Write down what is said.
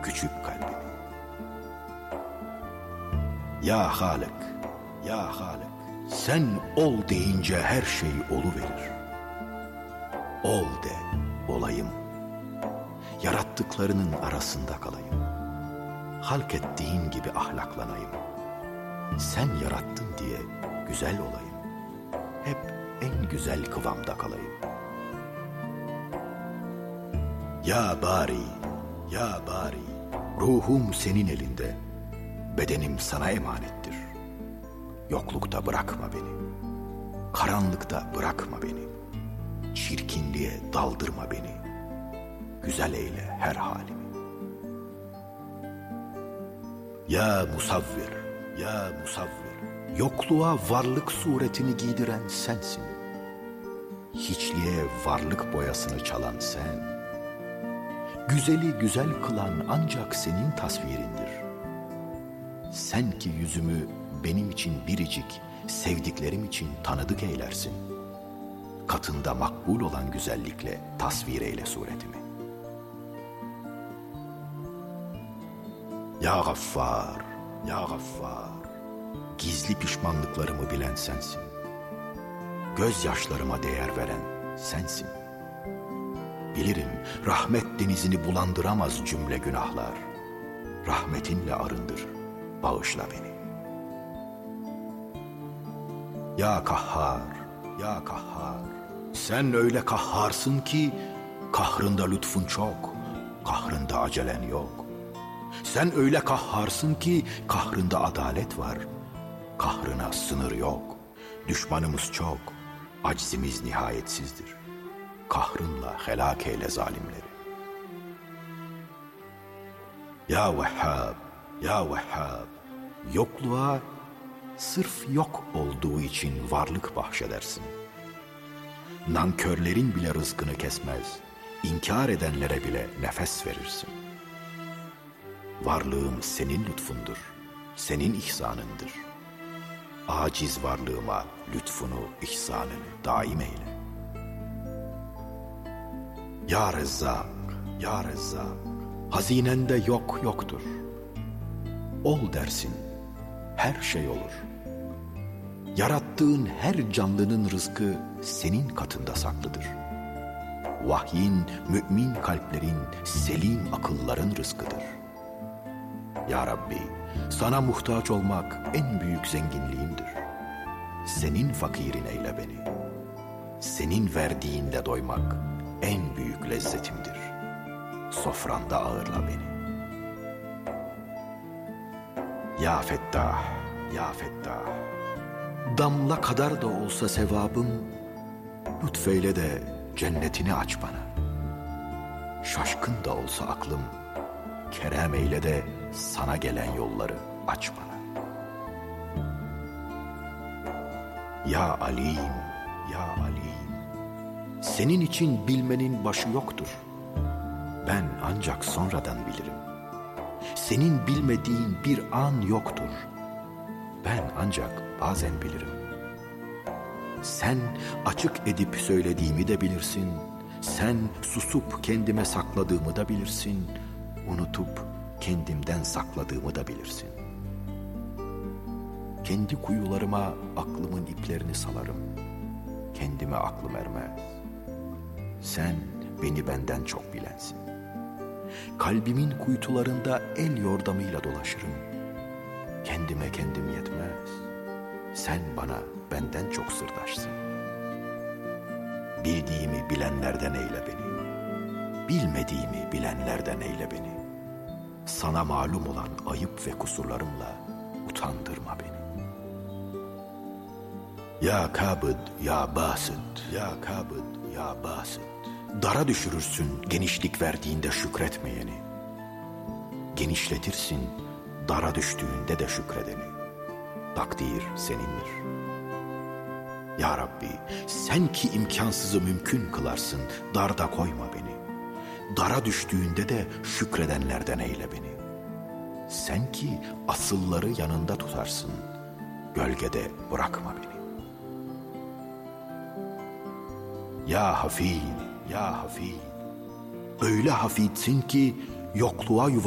küçük kalbimi. Ya Halık, ya Halık, sen ol deyince her şey oluverir. Ol de, olayım. Yarattıklarının arasında kalayım. Halk ettiğin gibi ahlaklanayım. Sen yarattın diye güzel olayım. Hep en güzel kıvamda kalayım. Ya Bari, ya Bari, ruhum senin elinde, bedenim sana emanettir. Yoklukta bırakma beni, karanlıkta bırakma beni, çirkinliğe daldırma beni, güzel eyle her halimi. Ya Musavvir, ya Musavvir, yokluğa varlık suretini giydiren sensin. Hiçliğe varlık boyasını çalan sen. Güzeli güzel kılan ancak senin tasvirindir. Sen ki yüzümü benim için biricik, sevdiklerim için tanıdık eylersin. Katında makbul olan güzellikle tasvir eyle suretimi. Ya Gaffar, ya Gaffar, gizli pişmanlıklarımı bilen sensin. Gözyaşlarıma değer veren sensin. Bilirim rahmet denizini bulandıramaz cümle günahlar. Rahmetinle arındır, bağışla beni. Ya Kahhar, ya Kahhar, sen öyle kahharsın ki kahrında lütfun çok, kahrında acelen yok. Sen öyle kahharsın ki kahrında adalet var, kahrına sınır yok. Düşmanımız çok, aczimiz nihayetsizdir. Kahrınla helak eyle zalimleri. Ya Vehhab, ya Vehhab, yokluğa sırf yok olduğu için varlık bahşedersin. Nankörlerin bile rızkını kesmez, inkar edenlere bile nefes verirsin. Varlığım senin lütfundur, senin ihsanındır. Aciz varlığıma lütfunu, ihsanını daim eyle. Ya Rezzak, ya Rezzak, hazinende yok yoktur. Ol dersin, her şey olur. Yarattığın her canlının rızkı senin katında saklıdır. Vahyin, mümin kalplerin, selim akılların rızkıdır. Ya Rabbi, sana muhtaç olmak en büyük zenginliğimdir. Senin fakirin eyle beni. Senin verdiğinde doymak en büyük lezzetimdir. Sofranda ağırla beni. Ya Fettah, ya Fettah, damla kadar da olsa sevabım, lütfeyle de cennetini aç bana. Şaşkın da olsa aklım, kerem eyle de sana gelen yolları aç bana. Ya Alim, ya Alim, senin için bilmenin başı yoktur. Ben ancak sonradan bilirim. Senin bilmediğin bir an yoktur. Ben ancak bazen bilirim. Sen açık edip söylediğimi de bilirsin. Sen susup kendime sakladığımı da bilirsin. Unutup kendimden sakladığımı da bilirsin. Kendi kuyularıma aklımın iplerini salarım. Kendime aklım ermez. Sen beni benden çok bilensin. Kalbimin kuytularında el yordamıyla dolaşırım. Kendime kendim yetmez. Sen bana benden çok sırdaşsın. Bildiğimi bilenlerden eyle beni. Bilmediğimi bilenlerden eyle beni. Sana malum olan ayıp ve kusurlarımla utandırma beni. Ya Kabid, ya Basit, ya Kabid, ya Basit. Dara düşürürsün genişlik verdiğinde şükretmeyeni. Genişletirsin dara düştüğünde de şükredeni. Takdir senindir. Ya Rabbi, sen ki imkansızı mümkün kılarsın, darda koyma beni. Dara düştüğünde de şükredenlerden eyle beni. Sen ki asılları yanında tutarsın, gölgede bırakma beni. Ya Hafid, ya Hafid, öyle hafidsin ki yokluğa